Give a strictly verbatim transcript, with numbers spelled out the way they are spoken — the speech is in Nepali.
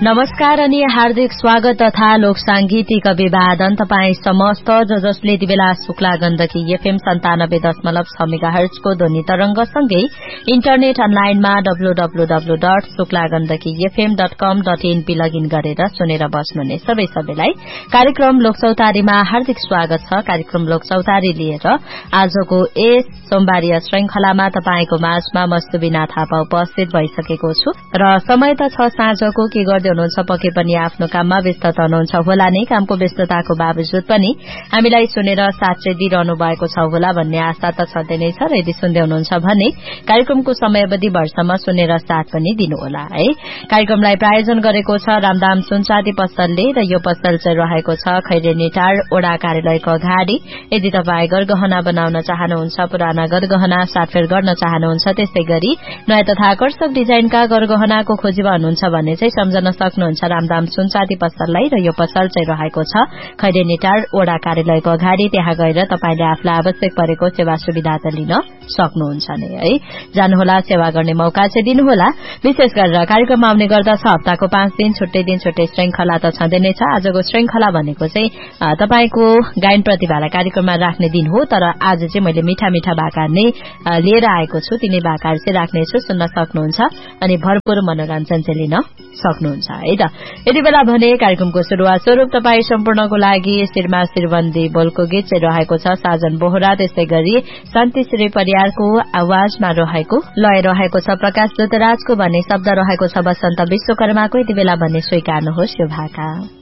नमस्कार अनि हार्दिक स्वागत तथा लोक सांगीतिक अभिवादन तपाई समस्त जो जसले यति बेला शुक्ला गण्डकी एफएम सन्तानब्बे दशमलव छ मेगाहर्जको ध्वनि तरंगसँगै इन्टरनेट अनलाइनमा W W W dot Shukla Gandaki FM dot कम डट एनपी लगइन गरेर सुनेर बस्नुहुने सबै सबैलाई कार्यक्रम लोकचौतारीमा हार्दिक स्वागत छ। कार्यक्रम लोकचौतारी लिएर आजको यस सोमबारीय श्रृंखलामा तपाईको माझमा म सुबिना थापा उपस्थित भइसकेको छु र समय त छ साँझको के गर्दै हुनुहुन्छ पके पनि आफ्नो काममा व्यस्त हुनुहुन्छ होला नै। कामको व्यस्तताको बावजुद पनि हामीलाई सुनेर साथ चाहिँ दिइरहनु भएको छ होला भन्ने आशा त छँदै नै छ र यदि सुन्दै हुनुहुन्छ भने कार्यक्रमको समयावधि भरसम्म सुनेर साथ पनि दिनुहोला है। कार्यक्रमलाई प्रायोजन गरेको छ रामदाम सुनचाँदी पसलले र यो पसल चाहिँ रहेको छ खैरेनीटार ओडा कार्यालयको अगाडि। यदि तपाईँ गरगहना बनाउन चाहनुहुन्छ, पुराना गरगहना साटफेर गर्न चाहनुहुन्छ, त्यसै गरी नयाँ तथा आकर्षक डिजाइनका गरगहनाको खोजीमा हुनुहुन्छ भने चाहिँ सम्झन सक्नुहुन्छ रामदाम सुनचाँदी पसललाई र यो पसल चाहिँ रहेको छ खैरेनीटार ओडा कार्यालयको अगाडि। त्यहाँ गएर तपाईले आफूलाई आवश्यक परेको सेवा सुविधा त लिन सक्नुहुन्छ नै है। जानुहोला, सेवा गर्ने मौका चाहिँ दिनुहोला। विशेष गरेर कार्यक्रममा आउने गर्दछ हप्ताको पाँच दिन छुट्टै दिन छुट्टै श्रृंखला त छँदै नै छ। आजको श्रृंखला भनेको चाहिँ तपाईको गायन प्रतिभालाई कार्यक्रममा राख्ने दिन हो, तर आज चाहिँ मैले मिठा मिठा भाका नै लिएर आएको छु। तिनै भाकाहरू चाहिँ राख्नेछु, सुन्न सक्नुहुन्छ अनि भरपूर मनोरञ्जन चाहिँ लिन सक्नुहुन्छ है त। यति बेला भने कार्यक्रमको शुरूआत स्वरूप तपाईँ सम्पूर्णको लागि शिरमा शिरबन्दी बोलको गीत चाहिँ रहेको छ साजन बोहरा, त्यसै गरी शान्ति श्री परियारको आवाजमा रहेको लय रहेको छ प्रकाश ज्योतिराजको भन्ने शब्द रहेको छ वसन्त विश्वकर्माको। यति बेला भने स्वीकार्नुहोस् यो भाका।